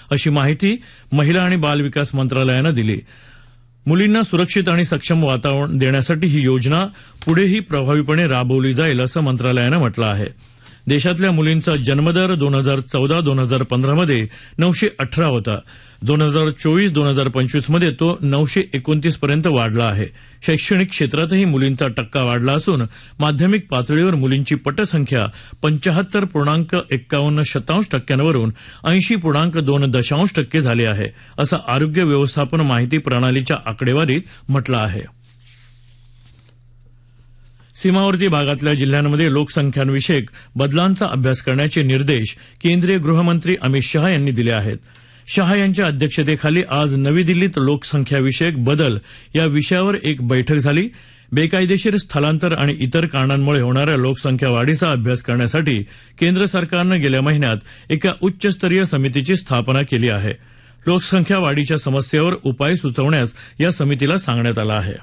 अशी माहिती महिला आणि बाल विकास मंत्रालयानं दिली. मुलींना सुरक्षित आणि सक्षम वातावरण देण्यासाठी ही योजना पुढेही प्रभावीपणे राबवली जाईल असं मंत्रालयानं म्हटलं आहे. देशातल्या मुलींचा जन्मदर 2014-2015 मध्ये 918 होता. 2024-2025 मध्ये तो 929 पर्यंत वाढला आहे. शैक्षणिक क्षेत्रातही मुलींचा टक्का वाढला असून माध्यमिक पातळीवर मुलींची पटसंख्या 75.51% वरून 80.2% झाली आहे, असं आरोग्य व्यवस्थापन माहिती प्रणालीच्या आकडेवारीत म्हटलं आहे. सीमावर्ती भागातल्या जिल्ह्यांमध्ये लोकसंख्याविषयक बदलांचा अभ्यास करण्याचे निर्देश केंद्रीय गृहमंत्री अमित शहा यांनी दिले आहेत. शहा यांच्या अध्यक्षतेखाली आज नवी दिल्लीत लोकसंख्याविषयक बदल या विषयावर एक बैठक झाली. बेकायदेशीर स्थलांतर आणि इतर कारणांमुळे होणाऱ्या लोकसंख्या वाढीचा अभ्यास करण्यासाठी केंद्र सरकारनं गेल्या महिन्यात एका उच्चस्तरीय समितीची स्थापना केली आहे. लोकसंख्या वाढीच्या समस्येवर उपाय सुचवण्यास या समितीला सांगण्यात आलं आहे.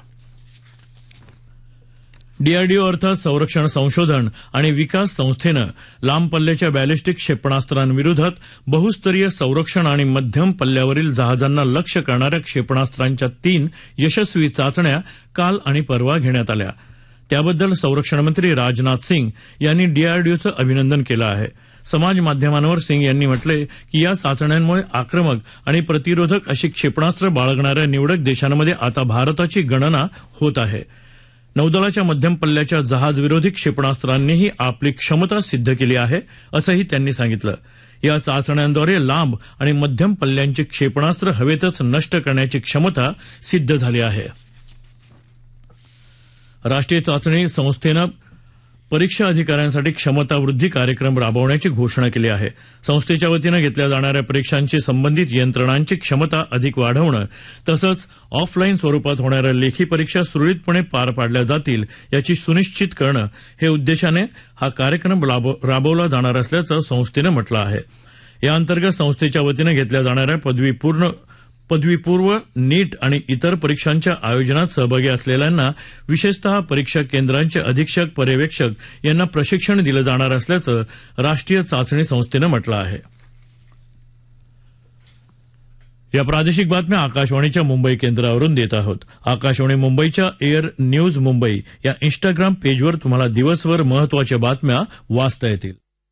डीआरडीओ अर्थात संरक्षण संशोधन आणि विकास संस्थेनं लांब पल्ल्याच्या बॅलिस्टिक क्षेपणास्त्रांविरोधात बहुस्तरीय संरक्षण आणि मध्यम पल्ल्यावरील जहाजांना लक्ष्य करणाऱ्या क्षेपणास्त्रांच्या 3 यशस्वी चाचण्या काल आणि परवा घेण्यात आल्या. त्याबद्दल संरक्षणमंत्री राजनाथ सिंग यांनी डीआरडीओचं अभिनंदन केलं आहे. समाज माध्यमांवर सिंग यांनी म्हटलंय की या चाचण्यांमुळे आक्रमक आणि प्रतिरोधक अशी क्षेपणास्त्र बाळगणाऱ्या निवडक देशांमध्ये आता भारताची गणना होत आहे. नौदलाच्या मध्यम पल्ल्याच्या जहाजविरोधी क्षेपणास्त्रांनीही आपली क्षमता सिद्ध केली आहे, असंही त्यांनी सांगितलं. या चाचण्यांद्वारे लांब आणि मध्यम पल्ल्यांची क्षेपणास्त्र हवेतच नष्ट करण्याची क्षमता सिद्ध झाली आहे. राष्ट्रीय चाचणी संस्थेनं परीक्षा अधिकाऱ्यांसाठी क्षमता वृद्धी कार्यक्रम राबवण्याची घोषणा केली आहे. संस्थेच्या वतीनं घेतल्या जाणाऱ्या परीक्षांची संबंधित यंत्रणांची क्षमता अधिक वाढवणं तसंच ऑफलाईन स्वरूपात होणाऱ्या लेखी परीक्षा सुरळीतपणे पार पाडल्या जातील याची सुनिश्चित करणं हे उद्देशाने हा कार्यक्रम राबवला जाणार असल्याचं संस्थेनं म्हटलं आहे. या अंतर्गत संस्थेच्या वतीनं घेतल्या जाणाऱ्या पदवीपूर्व नीट आणि इतर परीक्षांच्या आयोजनात सहभागी असलेल्यांना विशेषतः परीक्षा केंद्रांचे अधीक्षक पर्यवेक्षक यांना प्रशिक्षण दिलं जाणार असल्याचं राष्ट्रीय चाचणी संस्थेनं म्हटलं आहे. या प्रादेशिक बातम्या आकाशवाणीच्या मुंबई केंद्रावरून देत आहोत. आकाशवाणी मुंबईच्या एअर न्यूज मुंबई या इंस्टाग्राम पेजवर तुम्हाला दिवसभर महत्वाच्या बातम्या वाचता येतील.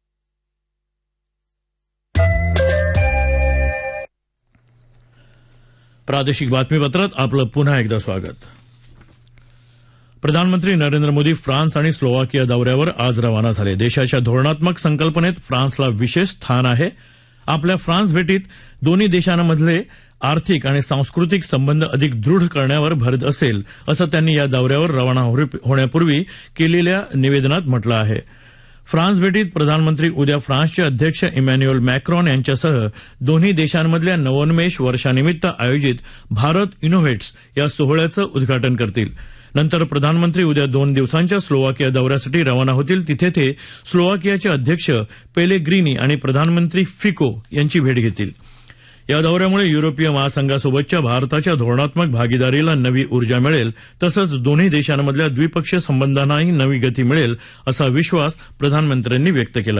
प्रादेशिक बातमीपत्रात आपलं पुन्हा एकदा स्वागत. प्रधानमंत्री नरेंद्र मोदी फ्रान्स आणि स्लोवाकिया दौऱ्यावर आज रवाना झाले. देशाच्या धोरणात्मक संकल्पनेत फ्रान्सला विशेष स्थान आहे. आपल्या फ्रान्स भेटीत दोन्ही देशांमधले आर्थिक आणि सांस्कृतिक संबंध अधिक दृढ करण्यावर भर असेल, असं त्यांनी या दौऱ्यावर रवाना होण्यापूर्वी केलेल्या निवेदनात म्हटलं आहे. फ्रान्स भेटीत प्रधानमंत्री उद्या फ्रान्सचे अध्यक्ष इमॅन्युएल मॅक्रॉन यांच्यासह दोन्ही देशांमधल्या नवोन्मेष वर्षानिमित्त आयोजित भारत इनोव्हेट्स या सोहळ्याचं उद्घाटन करतील. नंतर प्रधानमंत्री उद्या 2 दिवसांच्या स्लोवाकिया दौऱ्यासाठी रवाना होतील. तिथे ते स्लोवाकियाचे अध्यक्ष पेलेग्रिनी आणि प्रधानमंत्री फिको यांची भेट घेतील. या दौऱ्यामुळे युरोपीय महासंघासोबतच्या भारताच्या धोरणात्मक भागीदारीला नवी ऊर्जा मिळेल तसंच दोन्ही देशांमधल्या द्विपक्षीय संबंधांनाही नवी गती मिळेल असा विश्वास प्रधानमंत्र्यांनी व्यक्त केला.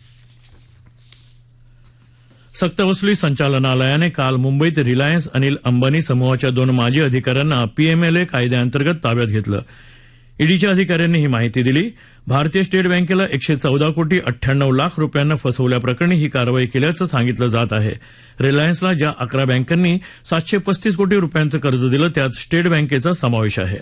सक्तवसुली संचालनालयाने काल मुंबईत रिलायन्स अनिल अंबानी समूहाच्या 2 माजी अधिकाऱ्यांना पीएमएलए कायद्याअंतर्गत ताब्यात घेतलं. ईडीच्या अधिकाऱ्यांनी ही माहिती दिली. भारतीय स्टेट बँकेला 114 कोटी 98 लाख रुपयांना फसवल्याप्रकरणी ही कारवाई केल्याचं सांगितलं जात आहे. रिलायन्सला ज्या 11 बँकांनी 735 कोटी रुपयांचं कर्ज दिलं त्यात स्टेट बँकेचा समावेश आहे.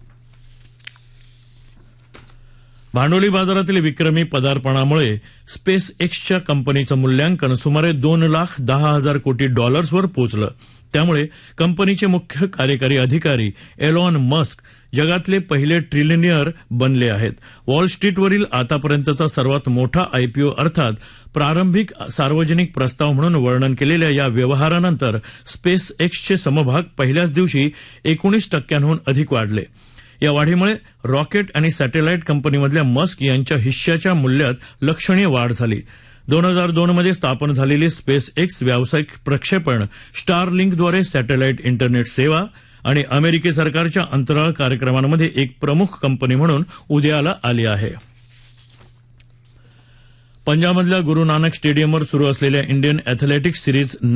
भांडवली बाजारातील विक्रमी पदार्पणामुळे स्पेस एक्सच्या कंपनीचं मूल्यांकन सुमारे $2,10,000 कोटी वर पोहोचलं. त्यामुळे कंपनीचे मुख्य कार्यकारी अधिकारी एलॉन मस्क जगातले पहिले ट्रिलियनियर बनले आहेत. वॉल स्ट्रीटवरील आतापर्यंतचा सर्वात मोठा आयपीओ अर्थात प्रारंभिक सार्वजनिक प्रस्ताव म्हणून वर्णन केलेल्या या व्यवहारानंतर स्पेस एक्सचे समभाग पहिल्याच दिवशी 19% अधिक वाढले. या वाढीमुळे रॉकेट आणि सॅटेलाइट कंपनीमधल्या मस्क यांच्या हिश्श्याच्या मूल्यात लक्षणीय वाढ झाली. 2002 मध्ये स्थापन झालेली स्पेस एक्स व्यावसायिक प्रक्षेपण स्टारलिंकद्वारे सॅटेलाइट इंटरनेट सेवा आणि अमेरिकी सरकारच्या अंतराळ कार्यक्रमांमध्ये एक प्रमुख कंपनी म्हणून उदयाला आली आहे. पंजाबमधल्या गुरु नानक स्टेडियमवर सुरू असलेल्या इंडियन अॅथलेटिक्स सिरीज